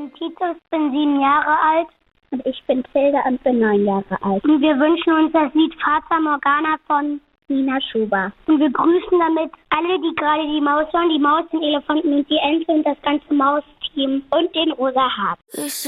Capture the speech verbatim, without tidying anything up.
bin Titus, bin sieben Jahre alt. Und ich bin Tilda und bin neun Jahre alt. Und wir wünschen uns das Lied Fata Morgana von Nina Schuber. Und wir grüßen damit alle, die gerade die Maus hören, die Maus, den Elefanten und die Ente und das ganze Mausteam und den Rosa Hart.